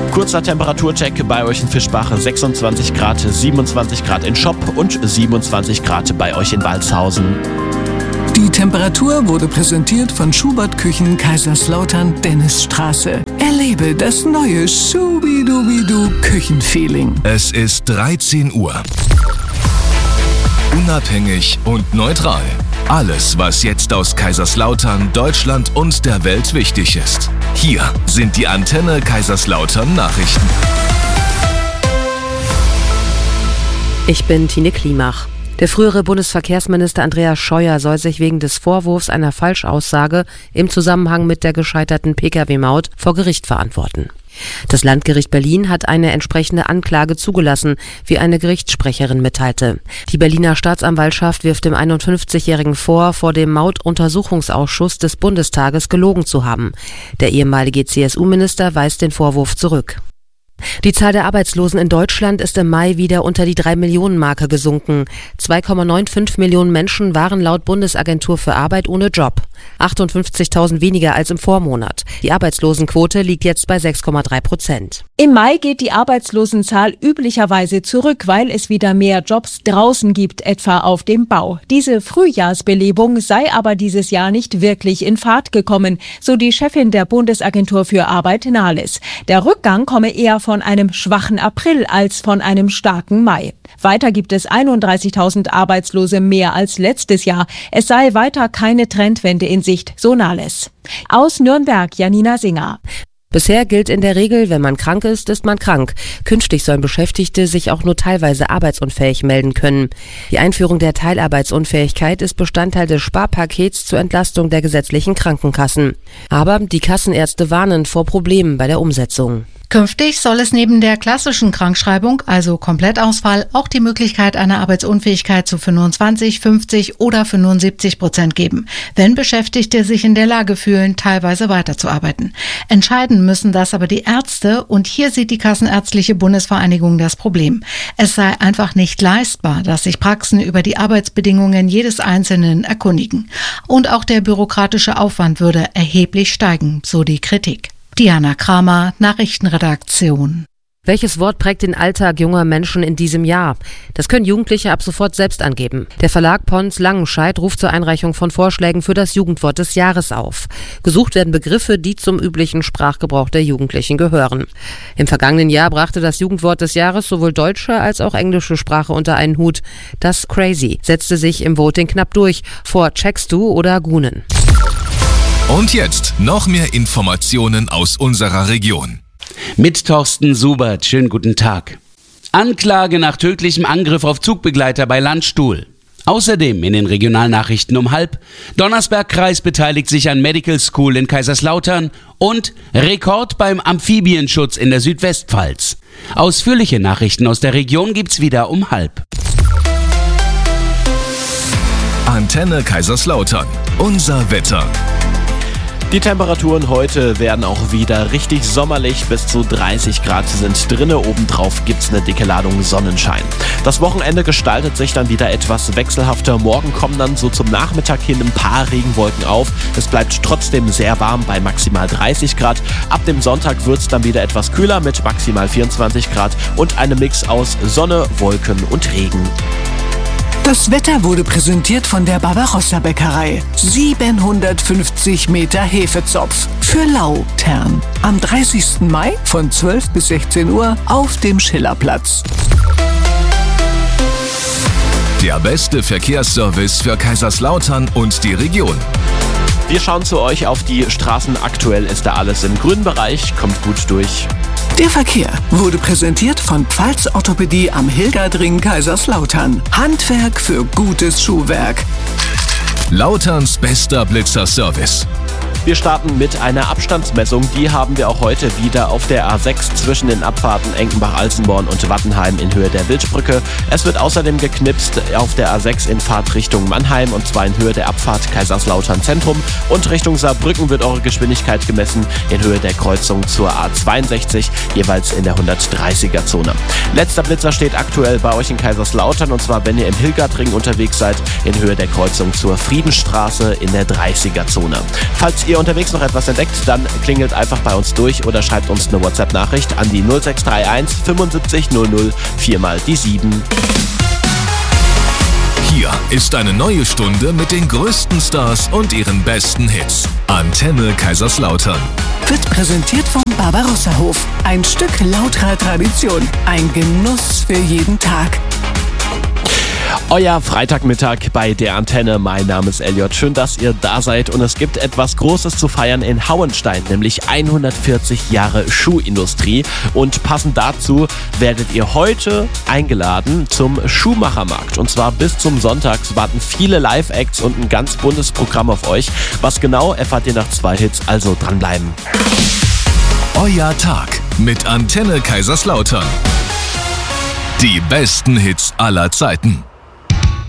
Kurzer Temperaturcheck bei euch in Fischbach, 26 Grad, 27 Grad in Schopp und 27 Grad bei euch in Walshausen. Die Temperatur wurde präsentiert von Schubert Küchen Kaiserslautern Dennisstraße. Erlebe das neue Schubidubidu Küchenfeeling. Es ist 13 Uhr. Unabhängig und neutral. Alles, was jetzt aus Kaiserslautern, Deutschland und der Welt wichtig ist. Hier sind die Antenne Kaiserslautern Nachrichten. Ich bin Tine Klimach. Der frühere Bundesverkehrsminister Andreas Scheuer soll sich wegen des Vorwurfs einer Falschaussage im Zusammenhang mit der gescheiterten Pkw-Maut vor Gericht verantworten. Das Landgericht Berlin hat eine entsprechende Anklage zugelassen, wie eine Gerichtssprecherin mitteilte. Die Berliner Staatsanwaltschaft wirft dem 51-Jährigen vor dem Mautuntersuchungsausschuss des Bundestages gelogen zu haben. Der ehemalige CSU-Minister weist den Vorwurf zurück. Die Zahl der Arbeitslosen in Deutschland ist im Mai wieder unter die 3-Millionen-Marke gesunken. 2,95 Millionen Menschen waren laut Bundesagentur für Arbeit ohne Job. 58.000 weniger als im Vormonat. Die Arbeitslosenquote liegt jetzt bei 6,3%. Im Mai geht die Arbeitslosenzahl üblicherweise zurück, weil es wieder mehr Jobs draußen gibt, etwa auf dem Bau. Diese Frühjahrsbelebung sei aber dieses Jahr nicht wirklich in Fahrt gekommen, so die Chefin der Bundesagentur für Arbeit Nahles. Der Rückgang komme eher von einem schwachen April als von einem starken Mai. Weiter gibt es 31.000 Arbeitslose mehr als letztes Jahr. Es sei weiter keine Trendwende in Sicht, so Nahles. Aus Nürnberg, Janina Singer. Bisher gilt in der Regel, wenn man krank ist, ist man krank. Künftig sollen Beschäftigte sich auch nur teilweise arbeitsunfähig melden können. Die Einführung der Teilarbeitsunfähigkeit ist Bestandteil des Sparpakets zur Entlastung der gesetzlichen Krankenkassen. Aber die Kassenärzte warnen vor Problemen bei der Umsetzung. Künftig soll es neben der klassischen Krankschreibung, also Komplettausfall, auch die Möglichkeit einer Arbeitsunfähigkeit zu 25, 50 oder 75% geben, wenn Beschäftigte sich in der Lage fühlen, teilweise weiterzuarbeiten. Entscheiden müssen das aber die Ärzte, und hier sieht die Kassenärztliche Bundesvereinigung das Problem. Es sei einfach nicht leistbar, dass sich Praxen über die Arbeitsbedingungen jedes Einzelnen erkundigen. Und auch der bürokratische Aufwand würde erheblich steigen, so die Kritik. Diana Kramer, Nachrichtenredaktion. Welches Wort prägt den Alltag junger Menschen in diesem Jahr? Das können Jugendliche ab sofort selbst angeben. Der Verlag Pons Langenscheidt ruft zur Einreichung von Vorschlägen für das Jugendwort des Jahres auf. Gesucht werden Begriffe, die zum üblichen Sprachgebrauch der Jugendlichen gehören. Im vergangenen Jahr brachte das Jugendwort des Jahres sowohl deutsche als auch englische Sprache unter einen Hut. Das Crazy setzte sich im Voting knapp durch, vor Checkst du oder Gunen. Und jetzt noch mehr Informationen aus unserer Region. Mit Thorsten Subert, schönen guten Tag. Anklage nach tödlichem Angriff auf Zugbegleiter bei Landstuhl. Außerdem in den Regionalnachrichten um 12:30. Donnersberg-Kreis beteiligt sich an Medical School in Kaiserslautern und Rekord beim Amphibienschutz in der Südwestpfalz. Ausführliche Nachrichten aus der Region gibt's wieder um 12:30. Antenne Kaiserslautern. Unser Wetter. Die Temperaturen heute werden auch wieder richtig sommerlich. Bis zu 30 Grad sind drinne. Obendrauf gibt's eine dicke Ladung Sonnenschein. Das Wochenende gestaltet sich dann wieder etwas wechselhafter. Morgen kommen dann so zum Nachmittag hin ein paar Regenwolken auf. Es bleibt trotzdem sehr warm bei maximal 30 Grad. Ab dem Sonntag wird's dann wieder etwas kühler mit maximal 24 Grad und einem Mix aus Sonne, Wolken und Regen. Das Wetter wurde präsentiert von der Barbarossa-Bäckerei. 750 Meter Hefezopf für Lautern. Am 30. Mai von 12 bis 16 Uhr auf dem Schillerplatz. Der beste Verkehrsservice für Kaiserslautern und die Region. Wir schauen zu euch auf die Straßen. Aktuell ist da alles im grünen Bereich. Kommt gut durch. Der Verkehr wurde präsentiert von Pfalz Orthopädie am Hilgerdring Kaiserslautern. Handwerk für gutes Schuhwerk. Lauterns bester Blitzerservice. Wir starten mit einer Abstandsmessung. Die haben wir auch heute wieder auf der A6 zwischen den Abfahrten Enkenbach-Alsenborn und Wattenheim in Höhe der Wildbrücke. Es wird außerdem geknipst auf der A6 in Fahrt Richtung Mannheim, und zwar in Höhe der Abfahrt Kaiserslautern Zentrum, und Richtung Saarbrücken wird eure Geschwindigkeit gemessen in Höhe der Kreuzung zur A62, jeweils in der 130er-Zone. Letzter Blitzer steht aktuell bei euch in Kaiserslautern, und zwar wenn ihr im Hilgerdring unterwegs seid, in Höhe der Kreuzung zur Friedenstraße in der 30er-Zone. Falls ihr unterwegs noch etwas entdeckt, dann klingelt einfach bei uns durch oder schreibt uns eine WhatsApp-Nachricht an die 0631 75 00 4 mal die 7. Hier ist eine neue Stunde mit den größten Stars und ihren besten Hits. Antenne Kaiserslautern. Wird präsentiert vom Barbarossa-Hof. Ein Stück lauterer Tradition. Ein Genuss für jeden Tag. Euer Freitagmittag bei der Antenne. Mein Name ist Elliot. Schön, dass ihr da seid. Und es gibt etwas Großes zu feiern in Hauenstein, nämlich 140 Jahre Schuhindustrie. Und passend dazu werdet ihr heute eingeladen zum Schuhmachermarkt. Und zwar bis zum Sonntag warten viele Live-Acts und ein ganz buntes Programm auf euch. Was genau, erfahrt ihr nach 2 Hits, also dranbleiben. Euer Tag mit Antenne Kaiserslautern. Die besten Hits aller Zeiten.